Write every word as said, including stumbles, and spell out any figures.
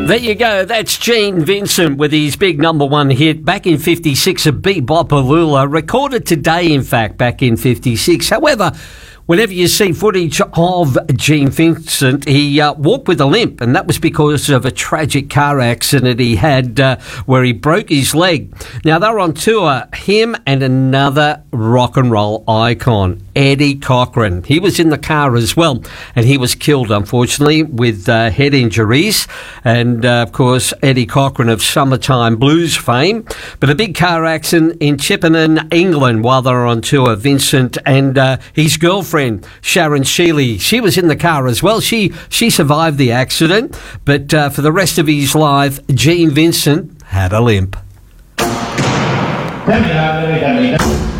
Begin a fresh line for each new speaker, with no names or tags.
There you go. That's Gene Vincent with his big number one hit back in fifty-six, a Be-Bop-A-Lula, recorded today, in fact, back in fifty-six. However, whenever you see footage of Gene Vincent, he uh, walked with a limp, and that was because of a tragic car accident he had uh, where he broke his leg. Now, they were on tour, him and another rock and roll icon, Eddie Cochran. He was in the car as well, and he was killed, unfortunately, with uh, head injuries. And, uh, of course, Eddie Cochran of Summertime Blues fame. But a big car accident in Chippenham, England, while they were on tour. Vincent and uh, his girlfriend, Sharon Shealy, she was in the car as well. She she survived the accident, but uh, for the rest of his life, Gene Vincent had a limp.